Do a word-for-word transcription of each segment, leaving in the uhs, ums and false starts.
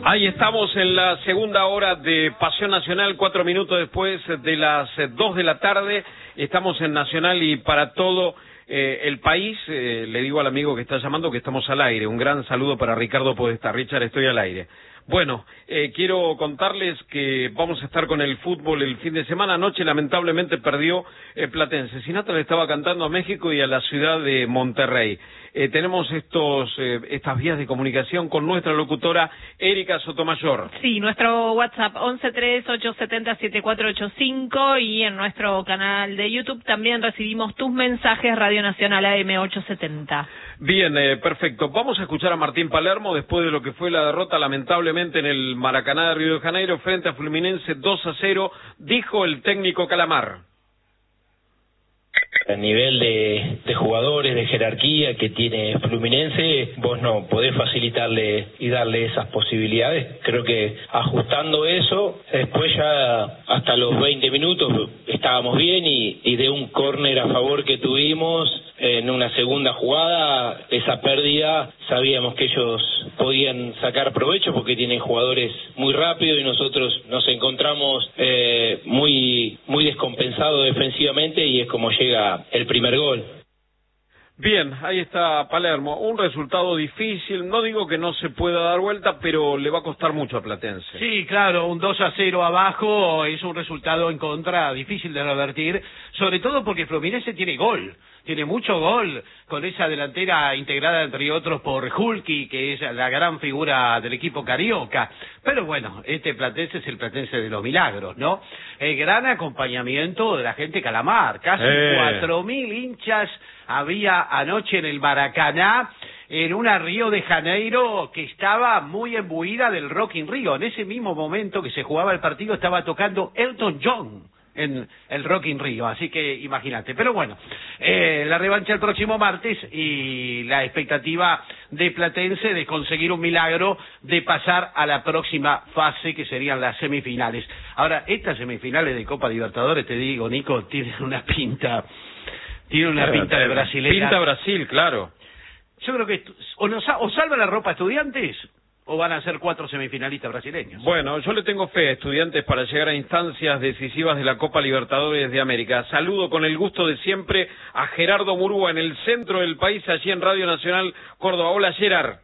Ahí estamos en la segunda hora de Pasión Nacional, cuatro minutos después de las dos de la tarde. Estamos en Nacional y para todo eh, el país. Eh, le digo al amigo que está llamando que estamos al aire. Un gran saludo para Ricardo Podestá. Richard, estoy al aire. Bueno, eh, quiero contarles que vamos a estar con el fútbol el fin de semana. Anoche lamentablemente perdió eh, Platense. Sinatra le estaba cantando a México y a la ciudad de Monterrey. Eh, tenemos estos eh, estas vías de comunicación con nuestra locutora Erika Sotomayor. Sí, nuestro WhatsApp once tres ocho siete cero siete cuatro ocho cinco y en nuestro canal de YouTube también recibimos tus mensajes, Radio Nacional A M ochocientos setenta. Bien, eh, perfecto. Vamos a escuchar a Martín Palermo después de lo que fue la derrota lamentablemente en el Maracaná de Río de Janeiro frente a Fluminense dos a cero, dijo el técnico Calamar. A nivel de, de jugadores, de jerarquía que tiene Fluminense, vos no podés facilitarle y darle esas posibilidades. Creo que ajustando eso, después ya hasta los veinte minutos estábamos bien y, y de un córner a favor que tuvimos en una segunda jugada, esa pérdida, sabíamos que ellos podían sacar provecho porque tienen jugadores muy rápidos y nosotros nos encontramos eh, muy, muy descompensados defensivamente y es como llega el primer gol. Bien, ahí está Palermo. Un resultado difícil, no digo que no se pueda dar vuelta, pero le va a costar mucho a Platense. Sí, claro, un dos a cero abajo es un resultado en contra difícil de revertir, sobre todo porque Fluminense tiene gol, tiene mucho gol, con esa delantera integrada entre otros por Hulky, que es la gran figura del equipo carioca. Pero bueno, este Platense es el Platense de los milagros, ¿no? El gran acompañamiento de la gente Calamar, casi eh. cuatro mil hinchas había anoche en el Maracaná, en una Río de Janeiro que estaba muy embuida del Rock in Rio. En ese mismo momento que se jugaba el partido estaba tocando Elton John en el Rock in Rio, así que imagínate. Pero bueno, eh, la revancha el próximo martes y la expectativa de Platense de conseguir un milagro de pasar a la próxima fase que serían las semifinales. Ahora, estas semifinales de Copa Libertadores, te digo, Nico, tienen una pinta... Tiene una Claro, pinta de brasilera. Pinta Brasil, claro. Yo creo que o, nos, o salva la ropa Estudiantes o van a ser cuatro semifinalistas brasileños. Bueno, yo le tengo fe a Estudiantes para llegar a instancias decisivas de la Copa Libertadores de América. Saludo con el gusto de siempre a Gerardo Murúa en el centro del país, allí en Radio Nacional Córdoba. Hola, Gerard.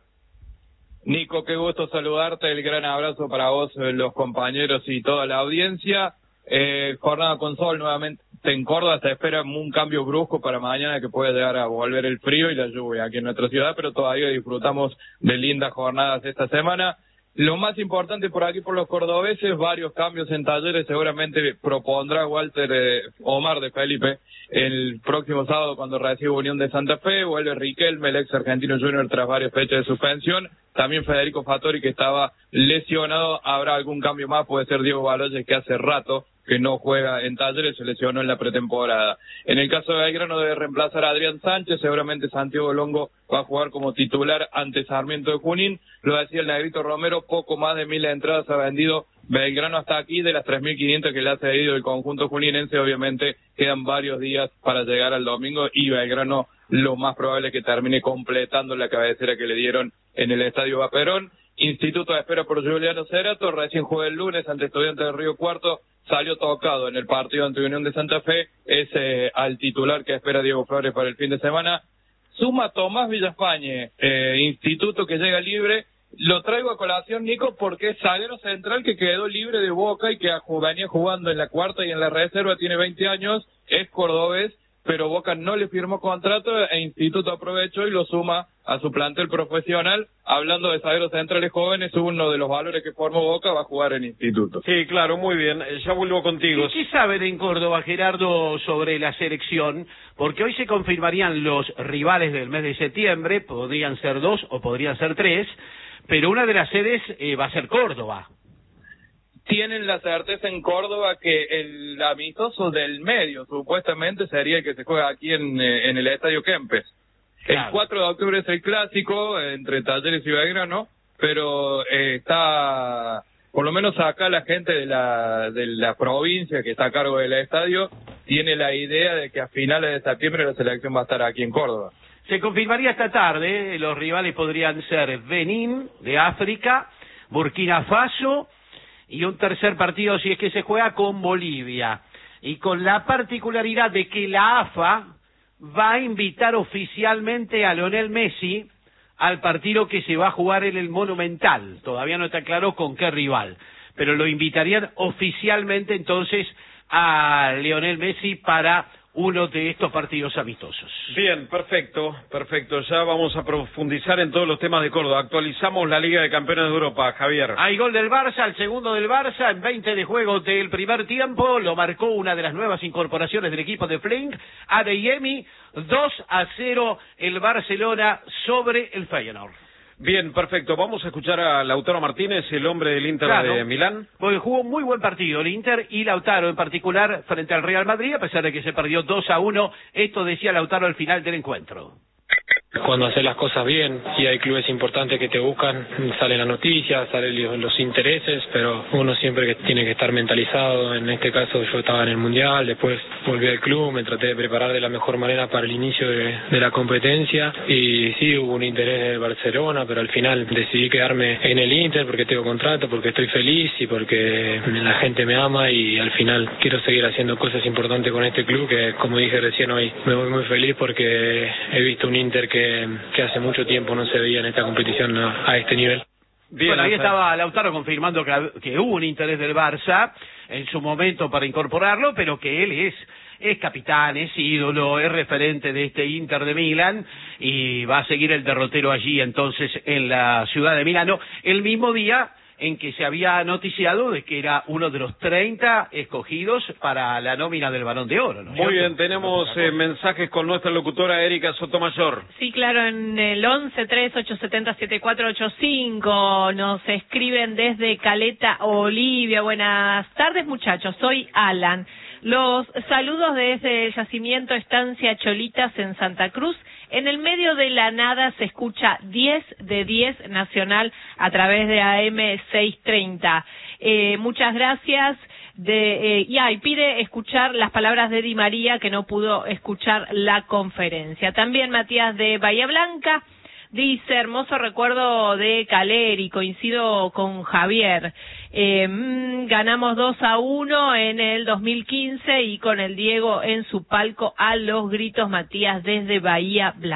Nico, qué gusto saludarte. El gran abrazo para vos, los compañeros y toda la audiencia. Eh, jornada con sol nuevamente en Córdoba, se espera un cambio brusco para mañana que puede llegar a volver el frío y la lluvia aquí en nuestra ciudad, pero todavía disfrutamos de lindas jornadas esta semana. Lo más importante por aquí por los cordobeses, varios cambios en Talleres, seguramente propondrá Walter eh, Omar de Felipe el próximo sábado cuando recibe Unión de Santa Fe, vuelve Riquelme, el ex argentino junior tras varias fechas de suspensión, también Federico Fattori que estaba lesionado, habrá algún cambio más, puede ser Diego Baloyes que hace rato que no juega en Talleres, se lesionó en la pretemporada. En el caso de Belgrano debe reemplazar a Adrián Sánchez, seguramente Santiago Longo va a jugar como titular ante Sarmiento de Junín, lo decía el Negrito Romero, poco más de mil entradas ha vendido Belgrano hasta aquí, de las tres mil quinientas que le ha cedido el conjunto juninense, obviamente quedan varios días para llegar al domingo y Belgrano lo más probable es que termine completando la cabecera que le dieron en el Estadio Vaperón. Instituto de espera por Juliano Cerato, recién jugó el lunes ante Estudiantes de Río Cuarto, salió tocado en el partido ante Unión de Santa Fe, es eh, al titular que espera Diego Flores para el fin de semana. Suma Tomás Villafañe, eh, Instituto que llega libre, lo traigo a colación, Nico, porque es zaguero central que quedó libre de Boca y que venía jugando en la cuarta y en la reserva, tiene veinte años, es cordobés, pero Boca no le firmó contrato e Instituto aprovechó y lo suma a su plantel profesional. Hablando de zagueros centrales jóvenes, uno de los valores que formó Boca va a jugar en Instituto. Sí, claro, muy bien. Ya vuelvo contigo. ¿Qué saben en Córdoba, Gerardo, sobre la selección? Porque hoy se confirmarían los rivales del mes de septiembre, podrían ser dos o podrían ser tres, pero una de las sedes eh, va a ser Córdoba. Tienen la certeza en Córdoba que el amistoso del medio supuestamente sería el que se juega aquí en, en el Estadio Kempes. Claro. El cuatro de octubre es el clásico entre Talleres y Belgrano, pero eh, está, por lo menos acá la gente de la, de la provincia que está a cargo del estadio tiene la idea de que a finales de septiembre la selección va a estar aquí en Córdoba. Se confirmaría esta tarde, los rivales podrían ser Benín de África, Burkina Faso y un tercer partido, si es que se juega, con Bolivia. Y con la particularidad de que la A F A va a invitar oficialmente a Lionel Messi al partido que se va a jugar en el Monumental. Todavía no está claro con qué rival, pero lo invitarían oficialmente entonces a Lionel Messi para uno de estos partidos amistosos. Bien, perfecto, perfecto. Ya vamos a profundizar en todos los temas de Córdoba. Actualizamos la Liga de Campeones de Europa, Javier. Hay gol del Barça, el segundo del Barça, en veinte de juego del primer tiempo, lo marcó una de las nuevas incorporaciones del equipo de Flink, Adeyemi, dos a cero el Barcelona sobre el Feyenoord. Bien, perfecto. Vamos a escuchar a Lautaro Martínez, el hombre del Inter claro, de Milán. Porque jugó un muy buen partido el Inter y Lautaro en particular frente al Real Madrid, a pesar de que se perdió dos a uno. Esto decía Lautaro al final del encuentro. Cuando haces las cosas bien y hay clubes importantes que te buscan, salen las noticias, salen los intereses, pero uno siempre que tiene que estar mentalizado. En este caso yo estaba en el Mundial, después volví al club, me traté de preparar de la mejor manera para el inicio de, de la competencia y sí, hubo un interés del Barcelona, pero al final decidí quedarme en el Inter porque tengo contrato, porque estoy feliz y porque la gente me ama y al final quiero seguir haciendo cosas importantes con este club que, como dije recién hoy, me voy muy feliz porque he visto un Inter que Que, que hace mucho tiempo no se veía en esta competición a, a este nivel. Bien, bueno, ahí estaba Lautaro confirmando que, que hubo un interés del Barça en su momento para incorporarlo, pero que él es es capitán, es ídolo, es referente de este Inter de Milán y va a seguir el derrotero allí entonces en la ciudad de Milano, el mismo día en que se había noticiado de que era uno de los treinta escogidos para la nómina del Balón de Oro, ¿no? Muy bien, tenemos eh, mensajes con nuestra locutora Erika Sotomayor. Sí, claro, en el once tres ocho siete cero siete cuatro ocho cinco nos escriben desde Caleta, Olivia. Buenas tardes, muchachos, soy Alan. Los saludos desde el yacimiento Estancia Cholitas en Santa Cruz. En el medio de la nada se escucha diez de diez Nacional a través de A M seiscientos treinta. Eh, muchas gracias. De, eh, y, ah, y pide escuchar las palabras de Di María, que no pudo escuchar la conferencia. También Matías de Bahía Blanca dice, hermoso recuerdo de Caleri, coincido con Javier. Eh, mmm, ganamos dos a uno en el dos mil quince y con el Diego en su palco a los gritos. Matías desde Bahía Blanca.